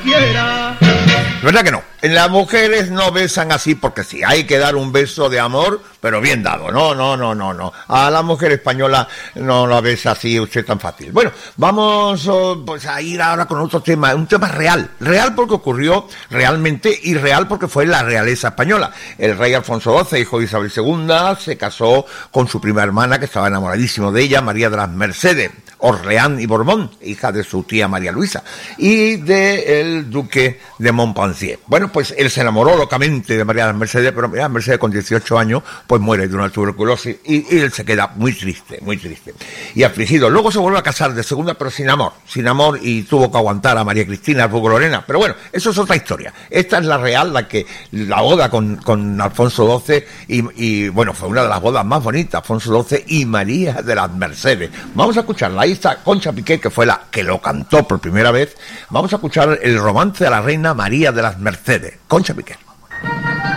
quiera. ¿Verdad que no? Las mujeres no besan así porque sí, hay que dar un beso de amor, pero bien dado. No. A la mujer española no la besa así usted tan fácil. Bueno, vamos pues a ir ahora con otro tema, un tema real porque ocurrió realmente y real porque fue la realeza española. El rey Alfonso XII, hijo de Isabel II, se casó con su prima hermana, que estaba enamoradísimo de ella, María de las Mercedes, Orleán y Borbón, hija de su tía María Luisa, y del duque de Montpensier. Bueno, pues él se enamoró locamente de María de las Mercedes, pero María de las Mercedes con 18 años, pues muere de una tuberculosis y él se queda muy triste y afligido. Luego se vuelve a casar de segunda, pero sin amor, y tuvo que aguantar a María Cristina, a Lorena. Pero bueno, eso es otra historia. Esta es la real, la boda con Alfonso XII y bueno, fue una de las bodas más bonitas, Alfonso XII y María de las Mercedes. Vamos a escucharla. Ahí está Concha Piqué, que fue la que lo cantó por primera vez. Vamos a escuchar el romance de la reina María de las Mercedes. Concha Piqué.